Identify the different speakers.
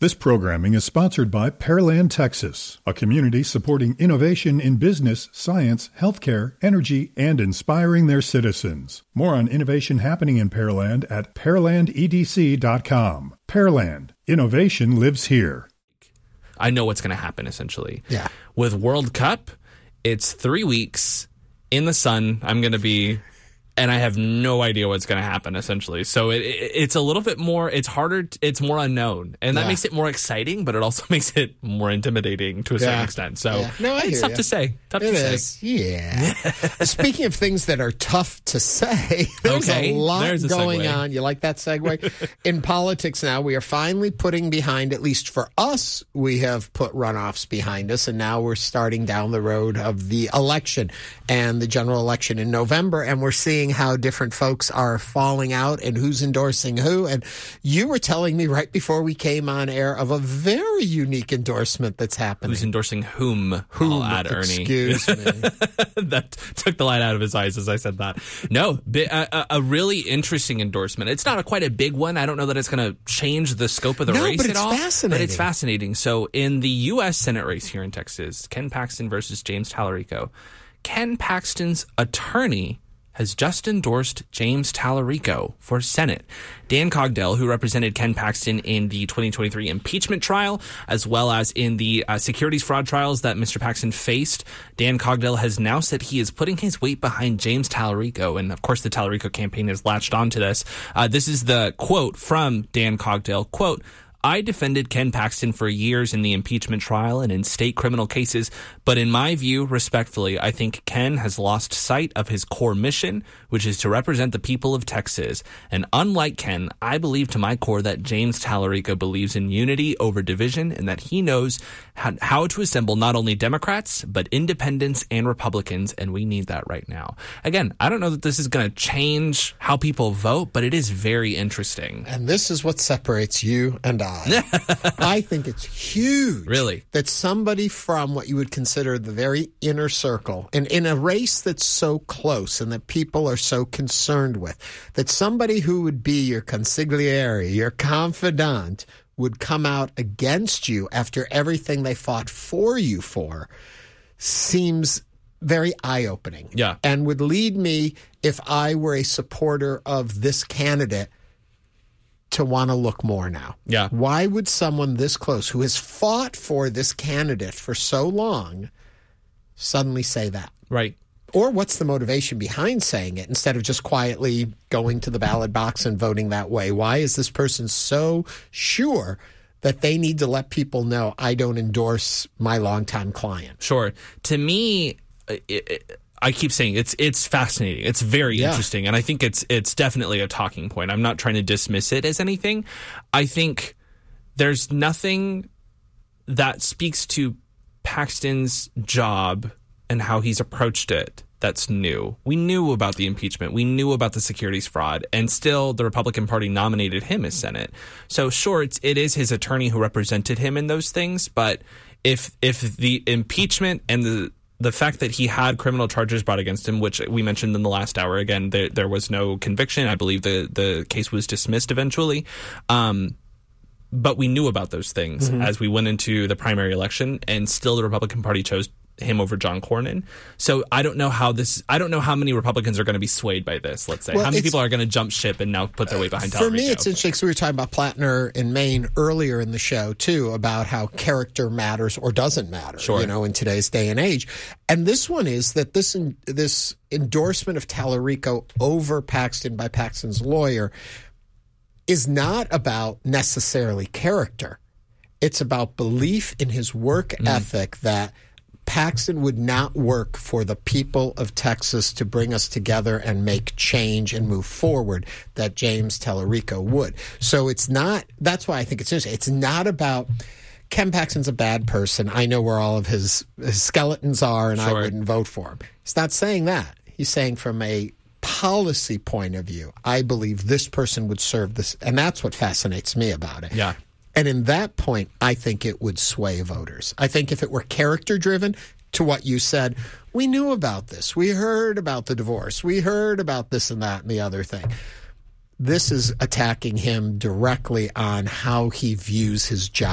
Speaker 1: This programming is sponsored by Pearland, Texas, a community supporting innovation in business, science, healthcare, energy, and inspiring their citizens. More on innovation happening in Pearland at pearlandedc.com. Pearland, innovation lives here.
Speaker 2: I know what's going to happen, essentially.
Speaker 3: Yeah.
Speaker 2: With World Cup, it's 3 weeks in the sun. I'm going to be... And I have no idea what's going to happen, essentially. So it's a little bit more, it's harder, it's more unknown. And that makes it more exciting, but it also makes it more intimidating to a certain extent. So it's tough to say.
Speaker 3: It is. Yeah. Speaking of things that are tough to say, there's a lot going on. You like that segue? In politics now, we are finally putting behind, at least for us, we have put runoffs behind us. And now we're starting down the road of the election and the general election in November. And we're seeing how different folks are falling out and who's endorsing who. And you were telling me right before we came on air of a very unique endorsement that's happening.
Speaker 2: Who's endorsing whom? I'll add Ernie.
Speaker 3: Excuse me.
Speaker 2: That took the light out of his eyes as I said that. No, a really interesting endorsement. It's not quite a big one. I don't know that it's going to change the scope of the race at all.
Speaker 3: Fascinating.
Speaker 2: But it's fascinating. So in the U.S. Senate race here in Texas, Ken Paxton versus James Tallarico, Ken Paxton's attorney has just endorsed James Tallarico for Senate. Dan Cogdell, who represented Ken Paxton in the 2023 impeachment trial, as well as in the securities fraud trials that Mr. Paxton faced, Dan Cogdell has now said he is putting his weight behind James Tallarico. And of course, the Tallarico campaign has latched onto this. This is the quote from Dan Cogdell, quote, "I defended Ken Paxton for years in the impeachment trial and in state criminal cases, but in my view, respectfully, I think Ken has lost sight of his core mission, which is to represent the people of Texas. And unlike Ken, I believe to my core that James Tallarico believes in unity over division and that he knows how to assemble not only Democrats, but independents and Republicans, and we need that right now." Again, I don't know that this is going to change how people vote, but it is very interesting.
Speaker 3: And this is what separates you and I. I think it's huge.
Speaker 2: Really?
Speaker 3: That somebody from what you would consider the very inner circle, and in a race that's so close and that people are so concerned with, that somebody who would be your consigliere, your confidant, would come out against you after everything they fought for you for, seems very eye-opening.
Speaker 2: Yeah.
Speaker 3: And would lead me, if I were a supporter of this candidate, to want to look more now.
Speaker 2: Yeah.
Speaker 3: Why would someone this close, who has fought for this candidate for so long, suddenly say that?
Speaker 2: Right.
Speaker 3: Or what's the motivation behind saying it instead of just quietly going to the ballot box and voting that way? Why is this person so sure that they need to let people know, I don't endorse my longtime client?
Speaker 2: Sure. To me, I keep saying it's fascinating. It's very interesting. And I think it's definitely a talking point. I'm not trying to dismiss it as anything. I think there's nothing that speaks to Paxton's job and how he's approached it that's new. We knew about the impeachment. We knew about the securities fraud. And still, the Republican Party nominated him as Senate. So sure, it is his attorney who represented him in those things. But if the impeachment and the fact that he had criminal charges brought against him, which we mentioned in the last hour, again, there was no conviction. I believe the case was dismissed eventually. But we knew about those things as we went into the primary election, and still the Republican Party chose him over John Cornyn. So I don't know how many Republicans are going to be swayed by this, let's say. How many people are going to jump ship and now put their weight behind Tallarico?
Speaker 3: For me, it's interesting, because we were talking about Plattner in Maine earlier in the show, too, about how character matters or doesn't matter, in today's day and age. And this one is that this endorsement of Tallarico over Paxton by Paxton's lawyer is not about necessarily character. It's about belief in his work ethic, that Paxton would not work for the people of Texas to bring us together and make change and move forward, that James Tallarico would. So it's not, that's why I think it's interesting. It's not about Ken Paxton's a bad person. I know where all of his skeletons are, and I wouldn't vote for him. He's not saying that. He's saying from a policy point of view, I believe this person would serve this. And that's what fascinates me about it.
Speaker 2: Yeah.
Speaker 3: And in that point, I think it would sway voters. I think if it were character-driven, to what you said, we knew about this. We heard about the divorce. We heard about this and that and the other thing. This is attacking him directly on how he views his job.